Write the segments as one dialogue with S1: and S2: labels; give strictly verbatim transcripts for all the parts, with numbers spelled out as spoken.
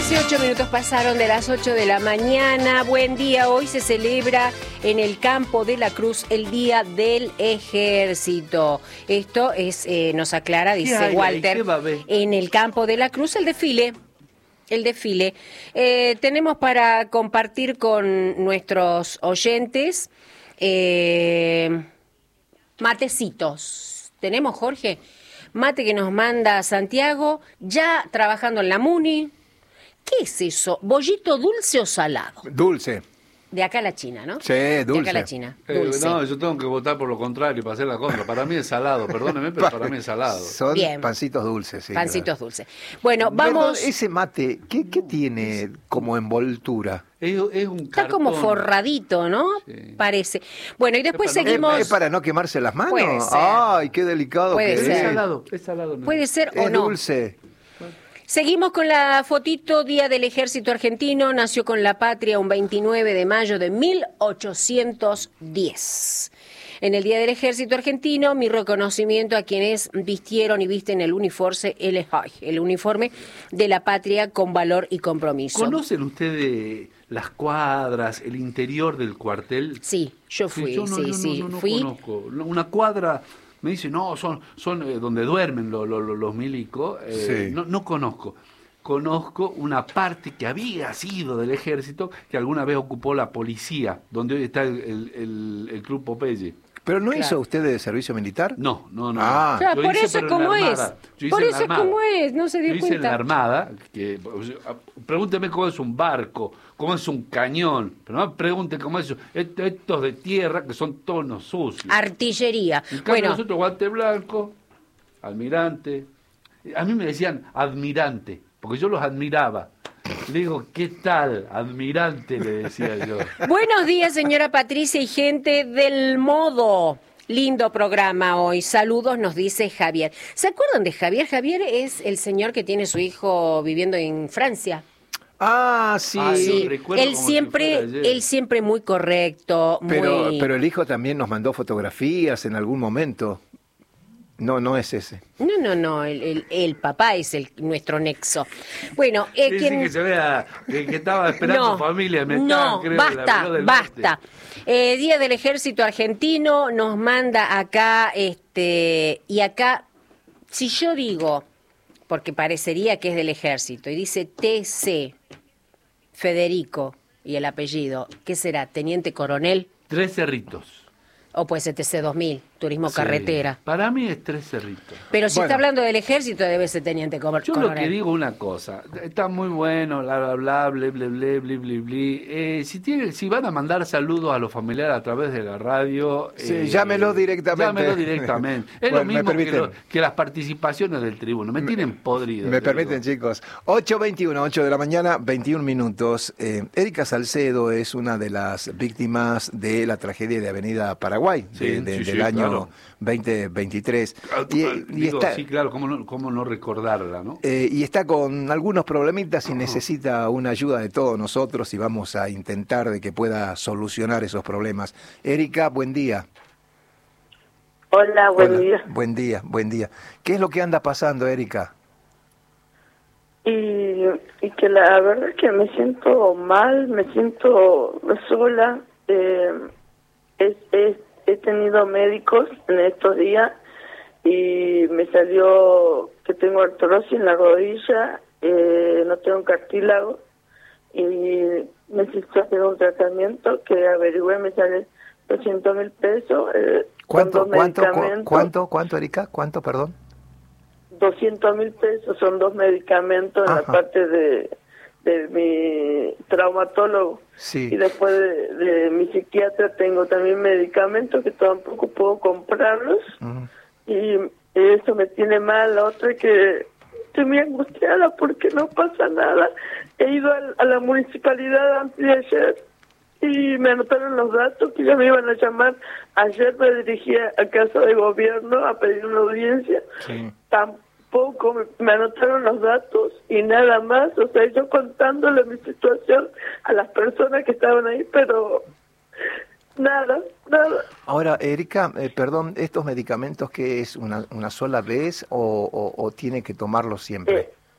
S1: dieciocho minutos pasaron de las ocho de la mañana. Buen día. Hoy se celebra en el Campo de la Cruz el Día del Ejército. Esto es, eh, nos aclara, dice Walter, en el Campo de la Cruz el desfile. El desfile. Eh, tenemos para compartir con nuestros oyentes eh, matecitos. ¿Tenemos, Jorge? Mate que nos manda Santiago, ya trabajando en la Muni. ¿Qué es eso? ¿Bollito dulce o salado?
S2: Dulce.
S1: De acá a la China, ¿no?
S2: Sí, dulce.
S1: De acá a la China. Dulce.
S3: Eh, no, yo tengo que votar por lo contrario para hacer la contra. Para mí es salado, perdóneme, pero para mí es salado.
S2: Son
S1: Bien.
S2: pancitos dulces, sí.
S1: Pancitos
S2: claro.
S1: dulces. Bueno, vamos...
S2: Perdón, ese mate, ¿qué, qué tiene como envoltura?
S3: Es, es un
S1: Está
S3: cartón.
S1: como forradito, ¿no?
S3: Sí.
S1: Parece. Bueno, y después
S3: Es para-
S1: seguimos...
S2: ¿Es para no quemarse las manos?
S1: Puede ser.
S2: Ay, qué delicado
S1: Puede
S2: que
S1: ser.
S3: Es
S2: es.
S3: salado, es salado. ¿no?
S1: Puede ser o
S2: Es
S1: no.
S2: dulce.
S1: Seguimos con la fotito, Día del Ejército Argentino, nació con la patria un veintinueve de mayo de mil ochocientos diez. En el Día del Ejército Argentino, mi reconocimiento a quienes vistieron y visten el uniforme, el, ay, el uniforme de la patria con valor y compromiso.
S3: ¿Conocen ustedes las cuadras, el interior del cuartel?
S1: Sí, yo fui,
S3: yo no,
S1: sí,
S3: yo no-
S1: sí,
S3: no- no
S1: fui.
S3: conozco. Una cuadra, me dice, no, son son eh, donde duermen lo- lo- lo- los milicos. eh,
S2: Sí.
S3: no, no conozco. Conozco una parte que había sido del ejército, que alguna vez ocupó la policía, donde hoy está el, el, el- el Club Popeye.
S2: ¿Pero no
S1: Claro.
S2: hizo usted de servicio militar?
S3: No, no, no.
S2: Ah.
S3: no.
S1: Claro,
S3: Yo
S1: por
S3: hice,
S1: eso
S3: pero
S1: es
S3: en la
S1: como es.
S3: Armada. Yo hice
S1: Por
S3: en
S1: eso
S3: la
S1: es
S3: Armada.
S1: como es, no se dio
S3: Yo hice en
S1: cuenta.
S3: la Armada, que, o sea, pregúnteme cómo es un barco, cómo es un cañón, pero no me pregunte cómo es eso. Est- estos de tierra que son tonos sucios.
S1: Artillería.
S3: En cambio,
S1: Bueno,
S3: nosotros guante blanco, almirante. A mí me decían admirante, porque yo los admiraba. Le digo, ¿qué tal? Admirante, le decía yo.
S1: buenos días, señora Patricia y gente del modo. Lindo programa hoy. Saludos, nos dice Javier. ¿Se acuerdan de Javier? Javier es el señor que tiene su hijo viviendo en Francia.
S2: Ah, sí.
S3: Ay,
S1: Sí,
S3: lo recuerdo
S1: él
S3: como si
S1: siempre,
S3: fuera ayer.
S1: él siempre muy correcto,
S2: Pero,
S1: muy...
S2: pero el hijo también nos mandó fotografías en algún momento. No, no es ese.
S1: No, no, no, el, el, el papá es el nuestro nexo. Bueno, eh,
S3: Sí, sí,
S1: quien...
S3: que se vea que, que estaba esperando
S1: no,
S3: familia. Me
S1: no,
S3: estaban, creo, en la
S1: basta,
S3: Avenida del
S1: basta.
S3: Norte.
S1: Eh, Día del Ejército Argentino nos manda acá, este, y acá, si yo digo, porque parecería que es del Ejército, y dice T C, Federico, y el apellido, ¿qué será? ¿Teniente Coronel?
S3: Tres cerritos.
S1: O puede ser T C dos mil, Turismo
S3: Sí.
S1: Carretera.
S3: Para mí es tres cerritos.
S1: Pero si
S2: Bueno.
S1: está hablando del Ejército, debe ser Teniente Cor-
S3: Yo
S1: Coronel.
S3: lo que digo una cosa, está muy bueno, bla, bla, bla, ble, ble, ble, ble, ble, ble. Eh, si, tiene, si van a mandar saludos a los familiares a través de la radio...
S2: Sí,
S3: eh,
S2: llámelo directamente.
S3: Llámelo directamente. Es
S2: Bueno,
S3: lo
S2: me
S3: mismo que,
S2: permiten.
S3: lo- que las participaciones del tribuno. Me tienen podrido.
S2: Me
S3: te
S2: permiten,
S3: digo.
S2: chicos. ocho veintiuno, ocho de la mañana, veintiún minutos. Eh, Erika Salcedo es una de las víctimas de la tragedia de Avenida Paraguay
S3: Sí,
S2: de- de-
S3: sí,
S2: del
S3: sí,
S2: año
S3: claro.
S2: veinte veintitrés.
S3: Ah,
S2: Y,
S3: ah,
S2: y
S3: digo,
S2: está,
S3: sí, claro, cómo no, cómo no recordarla, ¿no?
S2: eh, y está con algunos problemitas y necesita una ayuda de todos nosotros y vamos a intentar de que pueda solucionar esos problemas. Erika, buen día.
S4: Hola, buen
S2: Hola.
S4: día.
S2: Buen día, buen día. ¿Qué es lo que anda pasando, Erika?
S4: Y, y que la verdad es que me siento mal, me siento sola. Eh, es, es- he tenido médicos en estos días y me salió que tengo artrosis en la rodilla, eh, no tengo cartílago y necesito hacer un tratamiento que averigüé, me sale doscientos mil pesos. Eh, con
S2: ¿Cuánto,
S4: dos
S2: cuánto, cu-
S4: medicamentos.
S2: cuánto, cuánto, Erika? ¿Cuánto, perdón?
S4: doscientos mil pesos son dos medicamentos en
S2: Ajá.
S4: la parte de, de mi traumatólogo.
S2: Sí.
S4: Y después de, de mi psiquiatra tengo también medicamentos que tampoco puedo comprarlos.
S2: Ujú.
S4: Y eso me tiene mal. La otra es que estoy muy angustiada porque no pasa nada. He ido a, a la municipalidad antes de ayer y me anotaron los datos que ya me iban a llamar. Ayer me dirigí a, a Casa de Gobierno a pedir una audiencia.
S2: Sí.
S4: Tampoco me, me anotaron los datos y nada más. O sea, yo contándole mi situación a las personas que estaban ahí, pero nada, nada.
S2: Ahora, Erika, eh, perdón, ¿estos medicamentos qué es? ¿Una, una sola vez o, o, o tiene que tomarlos siempre?
S4: Eh,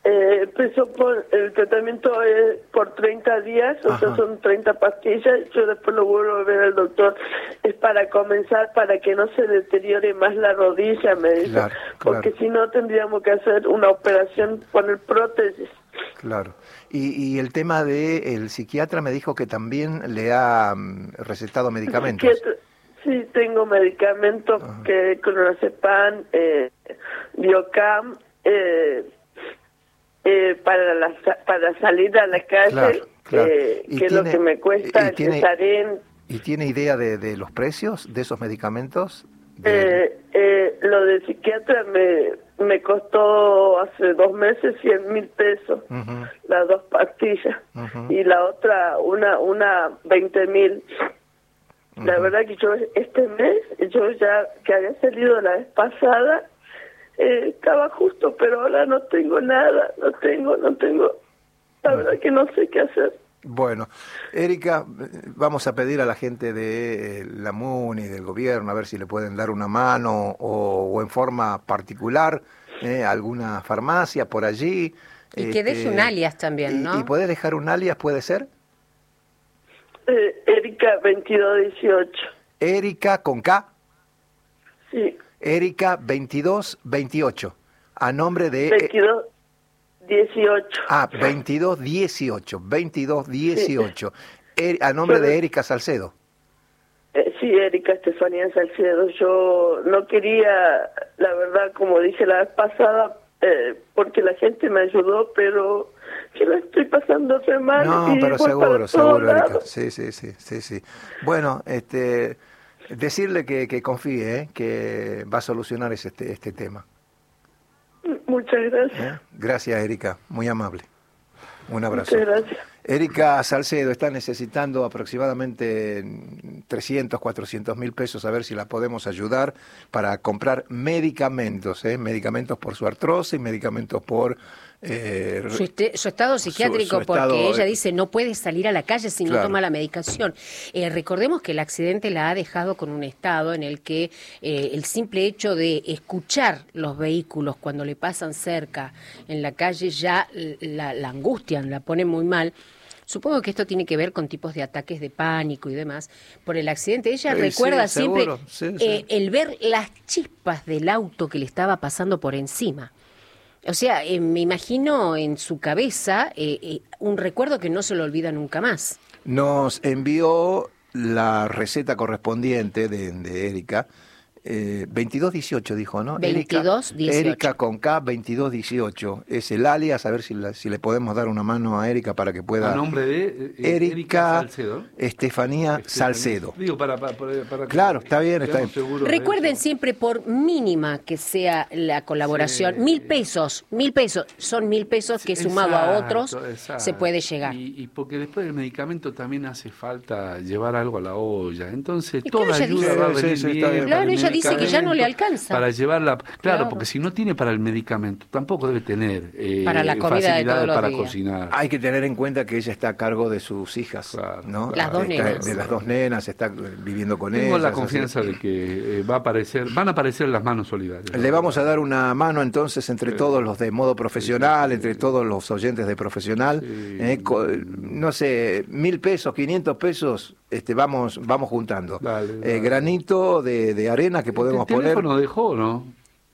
S4: Eh, empezó por, el tratamiento es por treinta días, o
S2: Ajá.
S4: sea, son treinta pastillas, yo después lo vuelvo a ver al doctor, es para comenzar, para que no se deteriore más la rodilla, me dice,
S2: Claro,
S4: porque
S2: claro.
S4: si no tendríamos que hacer una operación, poner prótesis.
S2: Claro. Y, y el tema de el psiquiatra me dijo que también le ha mm, recetado medicamentos.
S4: Psiquiatra- Sí, tengo medicamentos
S2: Ajá.
S4: que clonazepam, eh, Biocam, eh, eh, para la sa- para salir a la calle,
S2: Claro, claro.
S4: eh,
S2: Y
S4: que es lo
S2: tiene-
S4: que me cuesta,
S2: y
S4: el
S2: tiene-
S4: Cesarén.
S2: ¿Y tiene idea de, de los precios de esos medicamentos? De-
S4: Eh, eh, lo de psiquiatra me, me costó hace dos meses cien mil pesos,
S2: Ujú,
S4: las dos pastillas,
S2: ujú.
S4: y la otra una una veinte mil. La
S2: Ujú.
S4: verdad que yo este mes, yo ya que había salido la vez pasada, eh, estaba justo, pero ahora no tengo nada, no tengo, no tengo, la verdad que no sé qué hacer.
S2: Bueno, Erika, eh, vamos a pedir a la gente de eh, la MUNI, del gobierno, a ver si le pueden dar una mano o, o en forma particular, eh, alguna farmacia por allí.
S1: Y que deje un alias también,
S2: y-
S1: ¿no?
S2: ¿Y puede dejar un alias, puede ser?
S4: Eh, Erika veintidós dieciocho,
S2: Erika con K,
S4: sí,
S2: Erika veintidós veintiocho, a nombre de... eh,
S4: veintidós dieciocho.
S2: ah, veintidós dieciocho, veintidós dieciocho, Er- a nombre
S4: Pero-
S2: de Erika Salcedo.
S4: Eh, sí, Erika Estefanía Salcedo. Yo no quería, la verdad, como dije la vez pasada, eh, porque la gente me ayudó, pero que la estoy pasando re mal.
S2: No,
S4: y
S2: pero
S4: voy
S2: seguro,
S4: para
S2: seguro,
S4: todos
S2: Erika.
S4: lados.
S2: Sí, sí, sí, sí, sí. Bueno, este, decirle que, que confíe, ¿eh? Que va a solucionar ese, este, este tema.
S4: Muchas gracias.
S2: ¿eh? Gracias, Erika, muy amable. Un abrazo.
S4: Muchas gracias.
S2: Erika Salcedo está necesitando aproximadamente trescientos, cuatrocientos mil pesos, a ver si la podemos ayudar para comprar medicamentos, ¿eh? Medicamentos por su artrosis, medicamentos por... Eh,
S1: Su, este- su estado psiquiátrico,
S2: su estado,
S1: porque ella
S2: eh,
S1: dice no puede salir a la calle si
S2: Claro.
S1: no toma la medicación. Eh, recordemos que el accidente la ha dejado con un estado en el que eh, el simple hecho de escuchar los vehículos cuando le pasan cerca en la calle ya la, la angustian, la pone muy mal. Supongo que esto tiene que ver con tipos de ataques de pánico y demás. Por el accidente, ella
S2: Sí,
S1: recuerda
S2: sí,
S1: siempre
S2: seguro, sí, sí.
S1: eh, el ver las chispas del auto que le estaba pasando por encima. O sea, eh, me imagino en su cabeza eh, eh, un recuerdo que no se lo olvida nunca más.
S2: Nos envió la receta correspondiente de, de Erika. Eh, veintidós dieciocho dijo, ¿no?
S1: veintidós dieciocho.
S2: Erika, Erika con K, veintidós dieciocho. Es el alias, a ver si, la- si le podemos dar una mano a Erika para que pueda...
S3: A nombre de eh, eh,
S2: Erika
S3: Salcedo.
S2: Estefanía
S3: Este,
S2: Salcedo.
S3: Digo, para, para, para, para que
S2: Claro, está bien, está
S3: estemos
S2: bien.
S3: seguros de
S1: Recuerden
S3: eso.
S1: siempre, por mínima que sea la colaboración,
S3: Sí.
S1: mil pesos, mil pesos, son mil pesos que sumado a
S3: Exacto,
S1: otros
S3: exacto.
S1: se puede llegar.
S3: Y, y porque después del medicamento también hace falta llevar algo a la olla. Entonces,
S1: Y
S3: toda
S1: claro, ella
S3: ayuda
S1: dice-
S3: va a
S2: Sí,
S3: venir
S2: sí, está
S3: bien.
S2: bien.
S3: para
S1: Claro,
S3: el
S1: ella dice que ya no le
S3: medicamento,
S1: alcanza.
S3: Para llevarla. Claro,
S1: Claro.
S3: porque si no tiene para el medicamento, tampoco debe tener eh,
S1: Para la comida de
S3: facilidades
S1: todos los
S3: para
S1: días.
S3: cocinar.
S2: Hay que tener en cuenta que ella está a cargo de sus hijas,
S3: Claro,
S2: ¿no?
S1: Las dos
S2: Está-
S1: nenas.
S2: De las dos nenas, está viviendo con
S3: Tengo
S2: ellas.
S3: la
S2: así.
S3: confianza de que eh, va a aparecer, van a aparecer las manos solidarias.
S2: Le vamos a dar una mano entonces entre
S3: Sí.
S2: todos los de modo profesional,
S3: Sí.
S2: entre todos los oyentes de profesional.
S3: Sí.
S2: eh, co- no sé, mil pesos, quinientos pesos, este, vamos, vamos juntando.
S3: Dale,
S2: Eh,
S3: dale.
S2: granito de, de arena que podemos
S3: ¿El
S2: poner.
S3: teléfono dejó, no?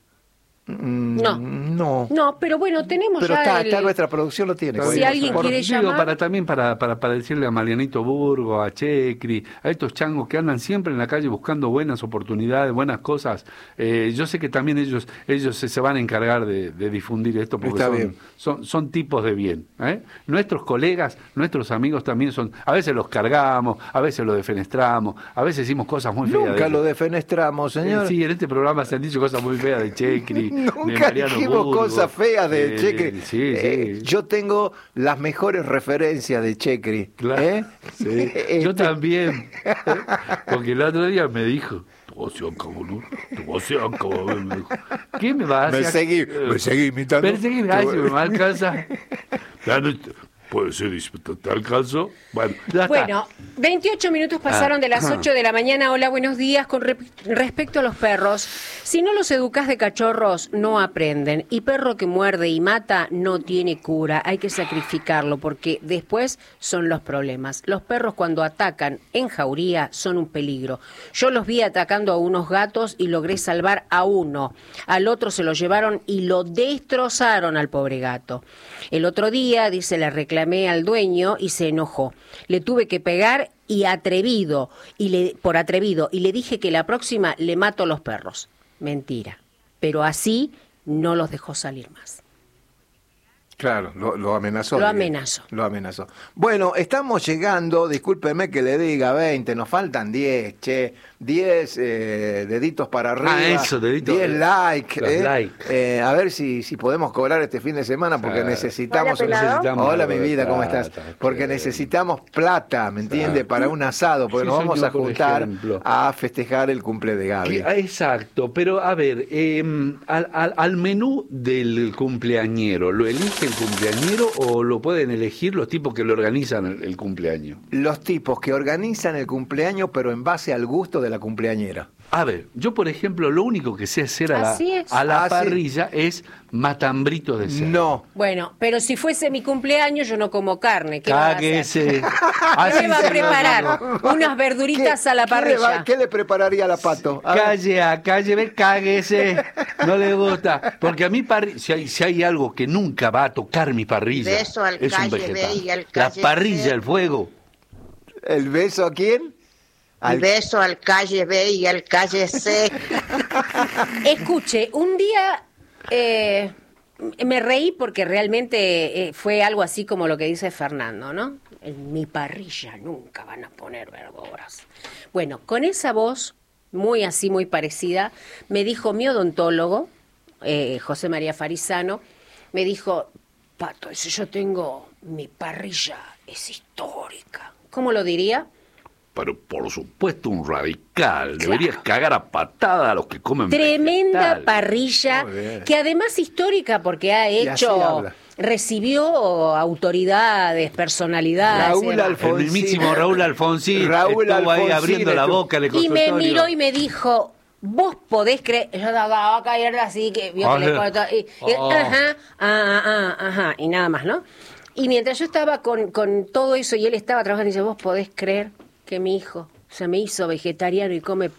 S2: Mm,
S1: No.
S2: No.
S1: No, pero bueno, tenemos
S2: Pero
S1: ya
S2: está,
S1: el-
S2: está nuestra producción lo tiene.
S1: Si
S2: cualquier
S1: alguien
S2: cosa.
S1: quiere
S3: digo,
S1: llamar-
S3: para también para, para, para decirle a Marianito Burgo, a Checri, a estos changos que andan siempre en la calle buscando buenas oportunidades, buenas cosas. Eh, yo sé que también ellos ellos se, se van a encargar de, de difundir esto porque
S2: Está
S3: son,
S2: bien.
S3: son son tipos de bien. ¿eh? Nuestros colegas, nuestros amigos también son. A veces los cargamos, a veces los defenestramos, a veces decimos cosas muy feas.
S2: Nunca
S3: de-
S2: lo defenestramos, señor.
S3: Eh, Sí, en este programa se han dicho cosas muy feas de Checri, de
S2: Nunca
S3: Mariano
S2: dijimos
S3: Burgo,
S2: cosas feas de
S3: eh,
S2: Checri.
S3: Sí,
S2: Eh,
S3: sí.
S2: yo tengo las mejores referencias de Checri.
S3: Claro,
S2: ¿eh?
S3: sí. Yo
S2: Este,
S3: también. ¿eh? Porque el otro día me dijo, tu voz se acabó, ¿no? Tu voz se acabó, me dijo. ¿Qué me vas a
S2: Me
S3: hacer?
S2: seguí, me seguí imitando.
S3: Me seguí, ay, si me alcanza. Ya no- Puede ser, tal caso. Bueno, ya
S1: Bueno,
S3: está.
S1: veintiocho minutos pasaron
S3: Ah.
S1: de las ocho de la mañana. Hola, buenos días. Con re- respecto a los perros, si no los educás de cachorros, no aprenden. Y perro que muerde y mata no tiene cura. Hay que sacrificarlo porque después son los problemas. Los perros cuando atacan en jauría son un peligro. Yo los vi atacando a unos gatos y logré salvar a uno. Al otro se lo llevaron y lo destrozaron al pobre gato. El otro día, dice, le reclamé al dueño y se enojó. Le tuve que pegar y atrevido, y le, por atrevido, y le dije que la próxima le mato los perros. Mentira. Pero así no los dejó salir más.
S2: Claro, lo, lo amenazó.
S1: Lo
S2: Miguel.
S1: amenazó.
S2: Lo amenazó. Bueno, estamos llegando, discúlpeme que le diga veinte, nos faltan diez, che, diez eh, deditos para arriba,
S3: Ah, eso, deditos.
S2: diez likes,
S3: Los
S2: eh,
S3: like.
S2: eh, a ver si, si podemos cobrar este fin de semana porque
S3: Claro.
S2: necesitamos...
S4: Hola, pelado.
S3: Necesitamos
S2: Hola,
S3: algo
S2: mi
S3: de
S2: vida, ¿cómo
S3: plata,
S2: estás? Porque
S3: che.
S2: necesitamos plata, ¿me entiende?
S3: Claro.
S2: Para un asado, porque
S3: Sí,
S2: nos vamos
S3: señor,
S2: a
S3: por
S2: juntar
S3: ejemplo.
S2: a festejar el cumple de Gaby.
S3: Que- ah, Exacto, pero a ver, eh, al, al- al menú del cumpleañero, ¿lo elige el cumpleañero o lo pueden elegir los tipos que lo organizan el, el cumpleaños?
S2: Los tipos que organizan el cumpleaños, pero en base al gusto de la cumpleañera.
S3: A ver, yo por ejemplo, lo único que sé hacer a la,
S1: Así es.
S3: a la
S2: Ah, sí.
S3: parrilla es matambritos de cerdo.
S2: No.
S1: Bueno, pero si fuese mi cumpleaños yo no como carne. ¿Qué va a hacer?
S3: Cáguese.
S1: ¿Qué
S3: Así
S1: me va a
S3: se-
S1: preparar? Unas verduritas
S2: ¿Qué-
S1: a la
S2: qué le va-
S1: parrilla.
S2: ¿Qué le prepararía a la Pato? A ver.
S3: Calle a calle, ve, cáguese. No le gusta. Porque a mí, parri- si hay, si hay algo que nunca va a tocar mi parrilla,
S5: Beso al
S3: es un
S5: calle
S3: vegetal.
S5: B y al
S3: La
S5: calle
S3: parrilla,
S5: C.
S3: el fuego.
S2: ¿El beso a quién? Al-
S5: Beso al calle B y al calle C.
S1: Escuche, un día eh, me reí porque realmente eh, fue algo así como lo que dice Fernando, ¿no? En mi parrilla nunca van a poner verduras. Bueno, con esa voz, muy así, muy parecida, me dijo mi odontólogo, eh, José María Farisano, me dijo, Pato, si yo tengo mi parrilla, es histórica. ¿Cómo lo diría?
S3: Pero por supuesto un radical. Deberías cagar a patada a los que comen
S1: Tremenda
S3: vegetal.
S1: parrilla,
S2: Muy bien.
S1: que además histórica porque ha
S2: Y así
S1: hecho,
S2: habla.
S1: recibió autoridades, personalidades.
S2: Raúl
S1: y demás.
S2: Alfonsín.
S3: El mismísimo Raúl Alfonsín
S2: Raúl
S3: estuvo ahí
S2: Alfonsín
S3: abriendo la
S2: estuvo-
S3: boca en el
S1: Y me
S3: consultorio.
S1: miró y me dijo, vos podés creer, yo estaba a caer así, que vio que le
S3: Ajá.
S1: cortó, y, y,
S3: Oh.
S1: ajá, ah, ah, ajá, y nada más, ¿no? Y mientras yo estaba con, con todo eso y él estaba trabajando, dice, vos podés creer que mi hijo se me hizo vegetariano y come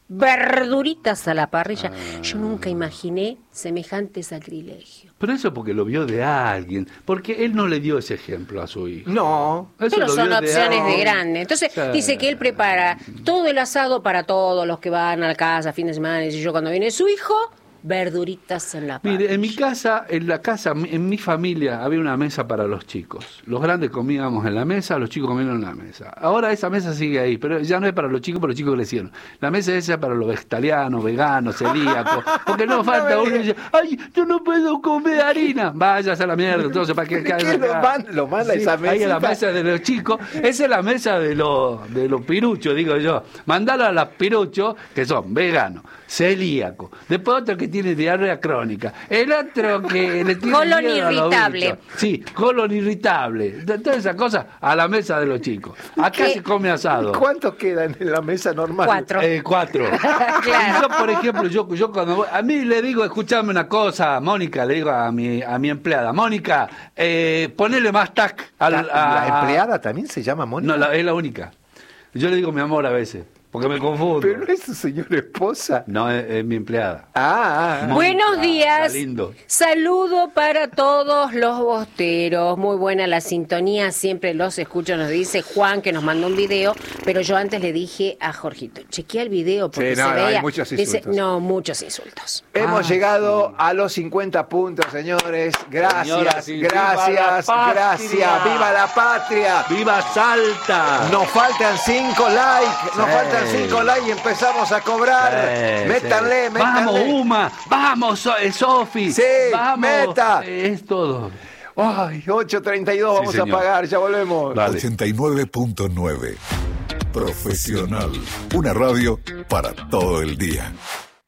S1: verduritas a la parrilla. Yo nunca imaginé semejante sacrilegio.
S3: Pero eso porque lo vio de alguien. Porque él no le dio ese ejemplo a su hijo.
S2: No.
S3: Eso
S1: Pero
S3: lo
S1: son
S3: vio de
S1: opciones de
S3: alguien.
S1: grande. Entonces
S3: Sí.
S1: dice que él prepara todo el asado para todos los que van a la casa fin de semana. Y yo cuando viene su hijo, verduritas en la parrilla.
S3: Mire, en mi casa, en la casa, en mi familia, había una mesa para los chicos. Los grandes comíamos en la mesa, los chicos comían en la mesa. Ahora esa mesa sigue ahí, pero ya no es para los chicos, pero los chicos crecieron. La mesa es esa para los vegetarianos, veganos, celíacos, porque no falta uno y dice, ay, yo no puedo comer harina. Váyase a la mierda, entonces, ¿para qué
S2: ¿Qué
S3: cae
S2: lo
S3: acá?
S2: man- lo manda esa
S3: Ahí a la
S2: mesita?
S3: mesa de los chicos, esa es la mesa de los, de los piruchos, digo yo. Mandalo a los piruchos, que son veganos, celíacos, después otro que tiene diarrea crónica, el otro que le tiene
S1: Colon
S3: miedo a los
S1: irritable.
S3: bichos. Sí, colon irritable, de- todas esas cosas a la mesa de los chicos. Acá
S1: ¿Qué?
S3: se come asado.
S2: ¿Cuántos quedan en la mesa normal?
S1: Cuatro.
S3: Eh, cuatro.
S1: Claro.
S3: Y yo, por ejemplo, yo, yo cuando voy- a mí le digo, escuchame una cosa, Mónica, le digo a mi, a mi empleada, Mónica, eh, ponele más tac al,
S2: La, la
S3: a-
S2: empleada también se llama Mónica.
S3: No, la- es la única. Yo le digo mi amor a veces, porque me confundo.
S2: Pero no es su señora esposa.
S3: No, es, es mi empleada.
S2: Ah, ah, ah.
S1: Buenos
S3: Ah,
S1: días.
S3: lindo.
S1: Saludo para todos los bosteros. Muy buena la sintonía. Siempre los escucho. Nos dice Juan que nos mandó un video. Pero yo antes le dije a Jorgito, chequea el video porque
S2: Sí, no,
S1: se
S2: no, hay
S1: veía.
S2: muchos
S1: Dice,
S2: insultos.
S1: no, muchos insultos.
S2: Hemos
S3: Ah,
S2: llegado a los cincuenta puntos, señores. Gracias,
S3: Señoras y- ¡Viva
S2: gracias,
S3: la patria!
S2: gracias. ¡Viva la patria!
S3: ¡Viva Salta!
S2: Nos faltan cinco likes, nos
S3: Sí.
S2: faltan cinco likes y empezamos a cobrar.
S3: Sí,
S2: métanle,
S3: sí.
S2: métanle.
S3: Vamos, Uma, vamos, So- eh, Sofi.
S2: Sí,
S3: vamos.
S2: meta.
S3: Eh, Es todo.
S2: Ay, ocho treinta y dos,
S3: Sí,
S2: vamos
S3: señor.
S2: a pagar, ya volvemos.
S3: Dale.
S6: ochenta y nueve punto nueve. Profesional. Una radio para todo el día.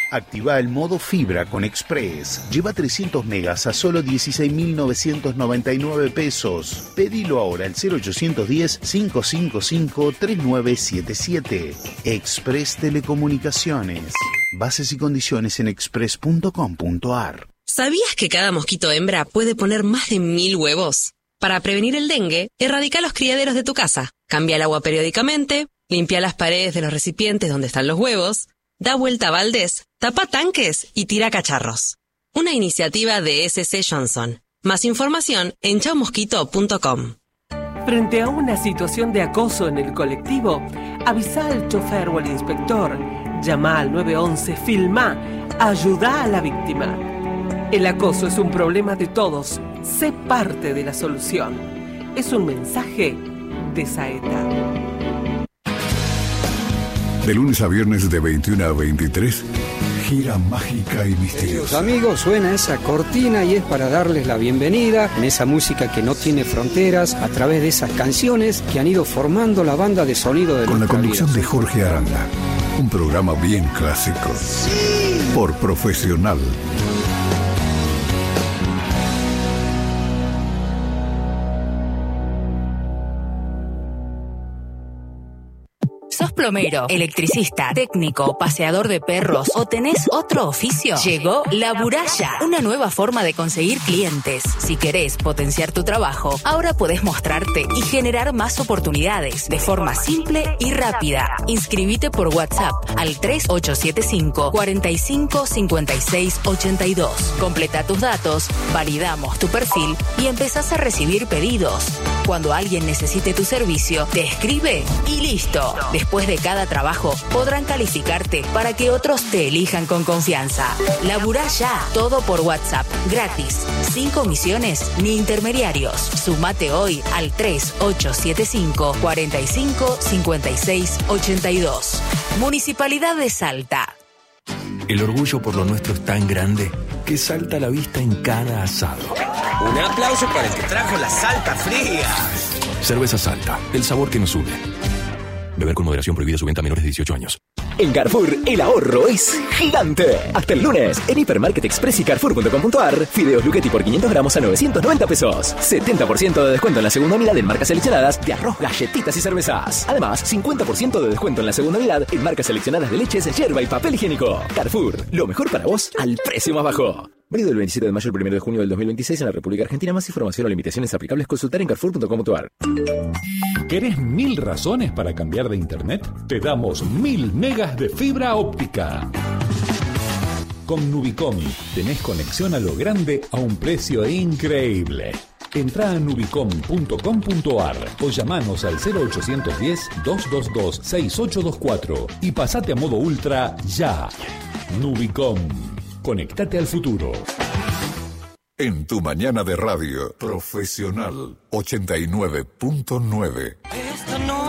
S7: Activa el modo fibra con Express. Lleva trescientos megas a solo dieciséis mil novecientos noventa y nueve pesos. Pedilo ahora al cero ochocientos diez, cinco cinco cinco, tres nueve siete siete. Express Telecomunicaciones. Bases y condiciones en express punto com punto a r.
S8: ¿Sabías que cada mosquito hembra puede poner más de mil huevos? Para prevenir el dengue, erradica los criaderos de tu casa. Cambia el agua periódicamente, limpia las paredes de los recipientes donde están los huevos, da vuelta a baldes, tapa tanques y tira cacharros. Una iniciativa de S C Johnson. Más información en chao mosquito punto com.
S9: Frente a una situación de acoso en el colectivo, avisa al chofer o al inspector, llama al nueve once, filma, ayuda a la víctima. El acoso es un problema de todos, sé parte de la solución. Es un mensaje de Saeta.
S6: De lunes a viernes de veintiuna a veintitrés, gira mágica y misteriosa.
S10: Amigos, suena esa cortina y es para darles la bienvenida en esa música que no tiene fronteras, a través de esas canciones que han ido formando la banda de sonido de
S6: Con la conducción
S10: vida.
S6: de Jorge Aranda, un programa bien clásico, sí, por Profesional.
S11: ¿Sos plomero, electricista, técnico, paseador de perros o tenés otro oficio? Llegó La Buraya, una nueva forma de conseguir clientes. Si querés potenciar tu trabajo, ahora podés mostrarte y generar más oportunidades de forma simple y rápida. Inscribite por WhatsApp al tres ocho siete cinco, cuatro cinco, cinco seis ocho dos. Completa tus datos, validamos tu perfil y empezás a recibir pedidos. Cuando alguien necesite tu servicio, te escribe y listo. Después de cada trabajo, podrán calificarte para que otros te elijan con confianza. Laburá ya, todo por WhatsApp, gratis, sin comisiones ni intermediarios. Sumate hoy al tres ocho siete cinco, cuatro cinco, cinco seis ocho dos. Municipalidad de Salta.
S12: El orgullo por lo nuestro es tan grande que salta a la vista en cada asado.
S13: Un aplauso para el que trajo la Salta fría.
S12: Cerveza Salta, el sabor que nos une. Beber con moderación, prohibida su venta a menores de dieciocho años.
S14: En Carrefour, el ahorro es gigante. Hasta el lunes, en Hipermarket Express y Carrefour punto com punto a r, fideos Luchetti por quinientos gramos a novecientos noventa pesos. setenta por ciento de descuento en la segunda unidad en marcas seleccionadas de arroz, galletitas y cervezas. Además, cincuenta por ciento de descuento en la segunda unidad en marcas seleccionadas de leches, yerba y papel higiénico. Carrefour, lo mejor para vos al precio más bajo. Válido del veintisiete de mayo al primero de junio del dos mil veintiséis en la República Argentina. Más información o limitaciones aplicables consultar en carrefour punto com punto a r.
S15: ¿Querés mil razones para cambiar de internet? Te damos mil megas de fibra óptica. Con Nubicom tenés conexión a lo grande a un precio increíble. Entrá a nubicom punto com punto a r o llamanos al cero ochocientos diez, doscientos veintidós, sesenta y ocho veinticuatro y pasate a modo ultra ya. Nubicom. Conectate al futuro.
S6: En tu mañana de radio, Profesional ochenta y nueve punto nueve.